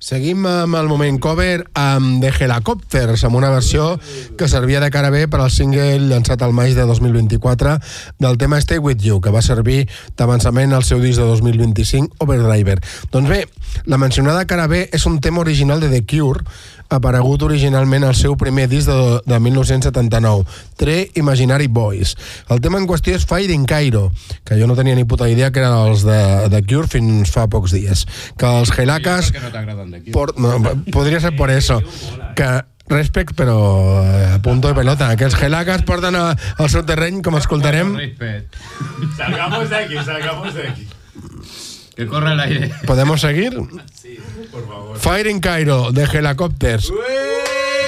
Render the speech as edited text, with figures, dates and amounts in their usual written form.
Seguim amb el moment cover amb The Helicopters, amb una versió que servia de cara B per al single llançat al maig de 2024 del tema Stay With You, que va servir d'avançament al seu disc de 2025, Overdriver. Doncs bé, la mencionada cara B és un tema original de The Cure, aparegut originalment al seu primer disc de 1979, Three Imaginary Boys. El tema en qüestió és Fire in Cairo, que jo no tenia ni puta idea que eren els de Cure fins fa pocs dies. Que els Helacas... podria ser por eso. Que respect, però a punto de pelota. Que els Helacas porten al seu terreny, com escoltarem... Salgamos de aquí. Que corra el aire. ¿Podemos seguir? Sí, por favor. Fire in Cairo, de Helicopters.